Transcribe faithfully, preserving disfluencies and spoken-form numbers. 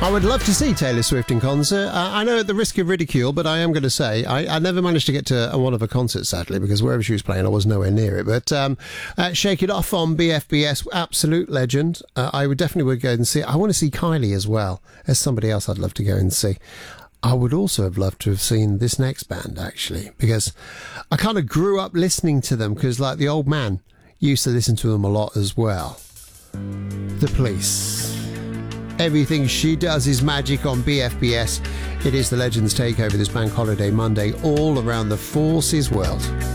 I would love to see Taylor Swift in concert. Uh, I know at the risk of ridicule, but I am going to say I, I never managed to get to a, one of her concerts, sadly, because wherever she was playing, I was nowhere near it. But um, uh, Shake It Off on B F B S, absolute legend. Uh, I would definitely would go and see it. I want to see Kylie as well, as somebody else I'd love to go and see. I would also have loved to have seen this next band, actually, because I kind of grew up listening to them, because like the old man used to listen to them a lot as well. The Police. Everything She Does Is Magic on B F B S. It is the Legends Takeover this Bank Holiday Monday all around the Forces world.